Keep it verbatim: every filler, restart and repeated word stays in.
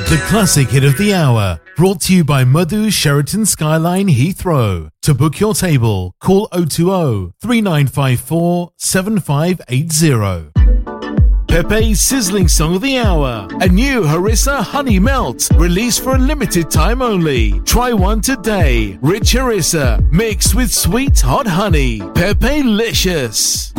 The classic hit of the hour, brought to you by Madhu Sheraton Skyline Heathrow. To book your table, call oh two oh, three nine five four, seven five eight oh. Pepe's sizzling song of the hour, a new Harissa Honey Melt, released for a limited time only. Try one today. Rich Harissa, mixed with sweet hot honey. Pepe-licious.